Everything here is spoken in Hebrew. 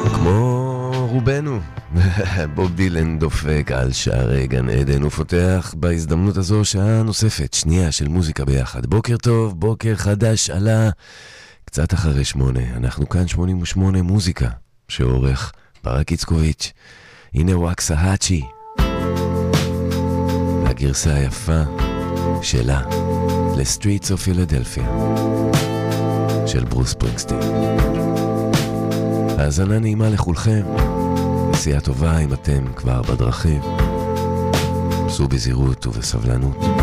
כמו רובנו, בוב דילן דופק על שערי גן עדן ופותח בהזדמנות הזו שעה נוספת, שנייה של מוזיקה ביחד. בוקר טוב, בוקר חדש עלה קצת אחרי 8. אנחנו כאן 88 מוזיקה שעורך ברק איצקוביץ'. הנה וואקסהאצ'י, הגרסה היפה שלה ל-Streets of Philadelphia של ברוס ספרינגסטין. האזנה נעימה לכולכם, נסיעה טובה אם אתם כבר בדרכים, סעו בזהירות ובסבלנות.